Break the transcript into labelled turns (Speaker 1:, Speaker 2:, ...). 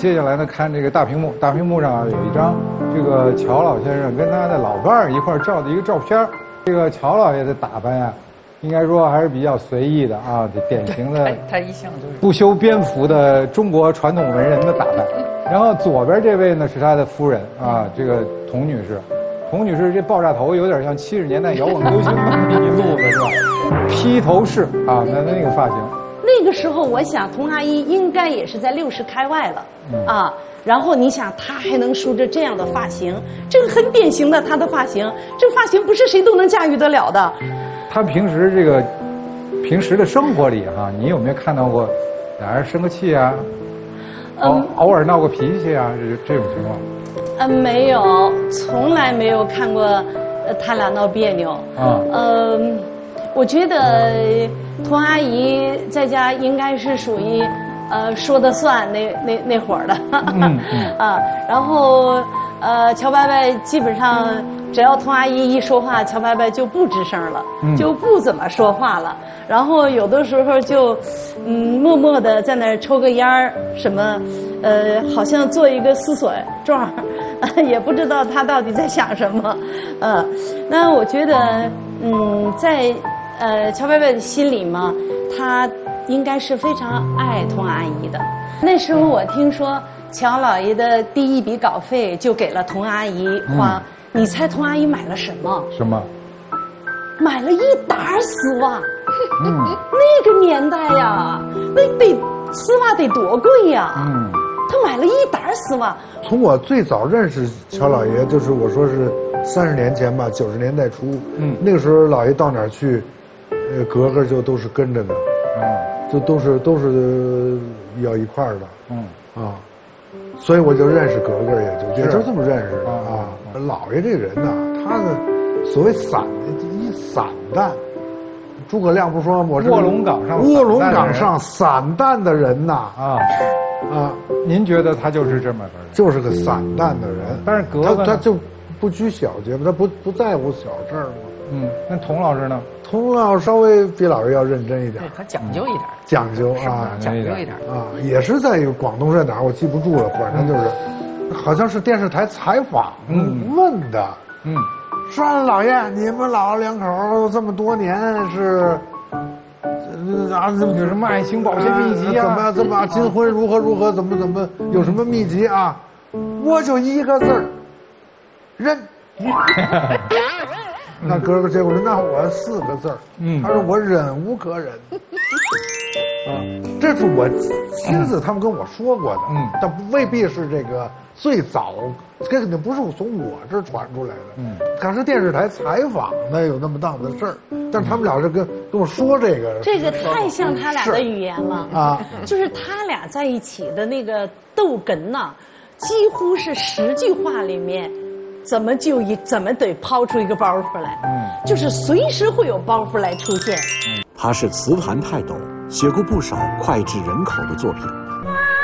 Speaker 1: 接下来呢，看这个大屏幕，大屏幕上有一张这个乔老先生跟他的老伴儿一块儿照的一个照片。这个乔老爷的打扮呀，应该说还是比较随意的啊，典型的
Speaker 2: 他一向就是
Speaker 1: 不修边幅的中国传统文人的打扮。然后左边这位呢是他的夫人啊，这个童女士。童女士这爆炸头有点像70年代摇滚歌星那一路子是吧？披头士啊，那个发型。
Speaker 3: 那个时候，我想童阿姨应该也是在60开外了，啊。然后你想，她还能梳着这样的发型，这个很典型的她的发型，这个发型不是谁都能驾驭得了的。
Speaker 1: 她平时的生活里哈，你有没有看到过俩人生个气啊？偶尔闹个脾气啊，这种情况？
Speaker 3: 没有，从来没有看过，他俩闹别扭。我觉得童阿姨在家应该是属于，说的算那会儿的。然后乔伯伯基本上只要童阿姨一说话，乔伯伯就不吱声了，就不怎么说话了。然后有的时候就，默默的在那儿抽个烟儿，什么，好像做一个思索状，也不知道他到底在想什么。那我觉得，在乔伯伯的心里嘛，他应该是非常爱童阿姨的。那时候我听说乔老爷的第一笔稿费就给了童阿姨花，你猜童阿姨买了什么？
Speaker 1: 什么？
Speaker 3: 买了一打丝袜。那个年代呀，那丝袜得多贵呀！他买了一打丝袜。
Speaker 4: 从我最早认识乔老爷，就是我说是30年前吧，90年代初。那个时候老爷到哪儿去，格格就都是跟着的，就都是要一块儿的。所以我就认识格格，也就这么认识的啊。老爷这人呐，他的所谓散淡。诸葛亮不说我是
Speaker 1: 卧龙岗上
Speaker 4: 散淡的人呐
Speaker 1: 您觉得他就是这么个人？
Speaker 4: 就是个散淡的人，
Speaker 1: 但是格格
Speaker 4: 他就不拘小节嘛，他不在乎小事儿嘛。
Speaker 1: 那童老师呢？
Speaker 4: 童老师稍微比老爷要认真一点，
Speaker 2: 对他讲究一点，
Speaker 4: 讲究啊，
Speaker 2: 讲究一点
Speaker 4: 啊，也是在广东在哪儿我记不住了，反正就是好像是电视台采访问的。说老爷，你们老两口这么多年是
Speaker 1: 有什么爱情保鲜秘籍啊？
Speaker 4: 怎么金婚如何？怎么有什么秘籍啊？我就一个字儿，忍。那哥哥结果说，那我4个字儿。他说我忍无可忍。这是我亲自他们跟我说过的。但未必是这个最早，这肯定不是从我这儿传出来的。可是电视台采访呢，有那么档子事儿，但他们俩是跟我说这个。
Speaker 3: 这个太像他俩的语言了啊！就是他俩在一起的那个逗哏呐，几乎是10句话里面，怎么得抛出一个包袱来。就是随时会有包袱来出现。
Speaker 5: 他是词坛泰斗，写过不少脍炙人口的作品。